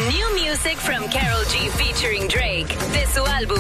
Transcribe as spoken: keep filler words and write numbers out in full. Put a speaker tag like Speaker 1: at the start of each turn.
Speaker 1: New music from Karol G featuring Drake. De su álbum